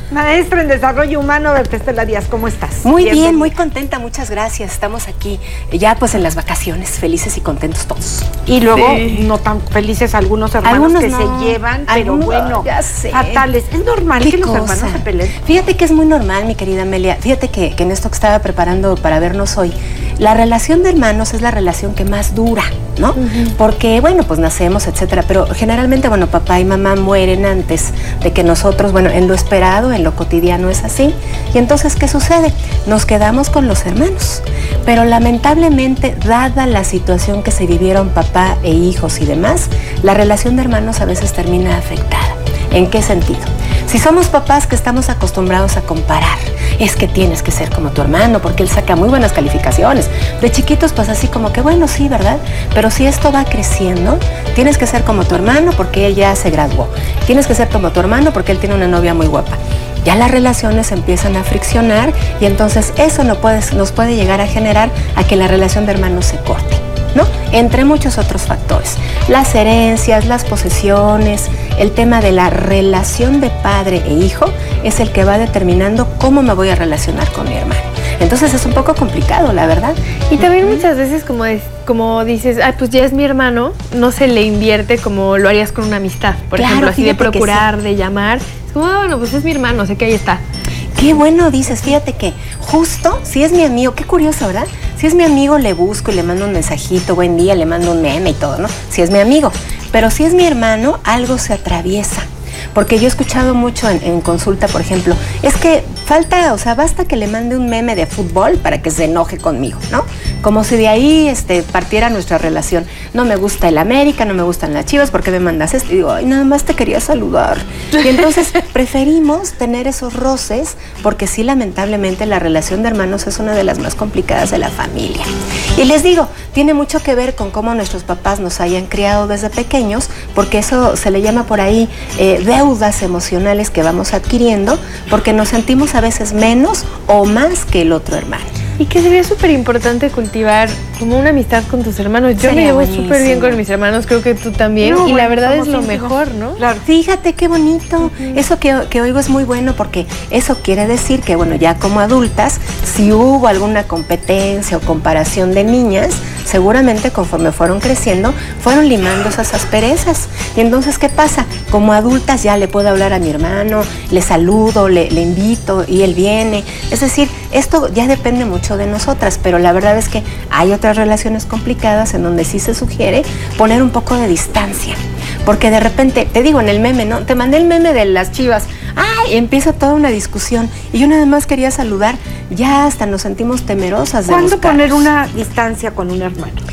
Maestra en Desarrollo Humano, Berta Estela Díaz, ¿cómo estás? Muy bien, muy contenta, muchas gracias. Estamos aquí ya pues en las vacaciones, felices y contentos todos. Y luego no tan felices algunos hermanos que se llevan, pero bueno, fatales. ¿Es normal que los hermanos se peleen? Fíjate que es muy normal, mi querida Amelia. Fíjate que en esto que estaba preparando para vernos hoy, la relación de hermanos es la relación que más dura, ¿no? Porque, bueno, pues nacemos, etcétera, pero generalmente, bueno, papá y mamá mueren antes de que nosotros, bueno, en lo esperado, en lo cotidiano es así. Y entonces, ¿qué sucede? Nos quedamos con los hermanos. Pero lamentablemente, dada la situación que se vivieron papá e hijos y demás, la relación de hermanos a veces termina afectada. ¿En qué sentido? Si somos papás que estamos acostumbrados a comparar, es que tienes que ser como tu hermano porque él saca muy buenas calificaciones. De chiquitos pues así como que bueno, sí, ¿verdad? Pero si esto va creciendo, tienes que ser como tu hermano porque él ya se graduó. Tienes que ser como tu hermano porque él tiene una novia muy guapa. Ya las relaciones empiezan a friccionar y entonces eso nos puede llegar a generar a que la relación de hermanos se corte, ¿no? Entre muchos otros factores. Las herencias, las posesiones, el tema de la relación de padre e hijo es el que va determinando cómo me voy a relacionar con mi hermano. Entonces es un poco complicado, la verdad. Y también muchas veces como dices, ay, pues ya es mi hermano, no se le invierte como lo harías con una amistad, por ejemplo, así de procurar, sí, de llamar. Es como, bueno, pues es mi hermano, sé que ahí está. Qué bueno dices, fíjate que justo, si es mi amigo, qué curioso, ¿verdad? Si es mi amigo, le busco y le mando un mensajito, buen día, le mando un meme y todo, ¿no? Si es mi amigo. Pero si es mi hermano, algo se atraviesa. Porque yo he escuchado mucho en consulta, por ejemplo, es que falta, o sea, basta que le mande un meme de fútbol para que se enoje conmigo, ¿no? Como si de ahí partiera nuestra relación. No me gusta el América, no me gustan las Chivas, ¿por qué me mandas esto? Y digo, ay, nada más te quería saludar. Y entonces preferimos tener esos roces, porque sí, lamentablemente, la relación de hermanos es una de las más complicadas de la familia. Y les digo, tiene mucho que ver con cómo nuestros papás nos hayan criado desde pequeños, porque eso se le llama por ahí deudas emocionales que vamos adquiriendo porque nos sentimos a veces menos o más que el otro hermano. Y que sería súper importante cultivar como una amistad con tus hermanos. Yo me llevo súper bien con mis hermanos, creo que tú también. No, y la verdad es lo mejor, ¿no? Claro. Fíjate qué bonito. Eso que oigo es muy bueno porque eso quiere decir que, bueno, ya como adultas, si hubo alguna competencia o comparación de niñas, seguramente conforme fueron creciendo, fueron limando esas asperezas. Y entonces, ¿qué pasa? Como adultas ya le puedo hablar a mi hermano, le saludo, le invito y él viene. Es decir, esto ya depende mucho de nosotras, pero la verdad es que hay otras relaciones complicadas en donde sí se sugiere poner un poco de distancia. Porque de repente, te digo en el meme, ¿no? Te mandé el meme de las Chivas. ¡Ay! Empieza toda una discusión. Y yo nada más quería saludar. Ya hasta nos sentimos temerosas de ¿Cuándo poner una distancia con un hermano?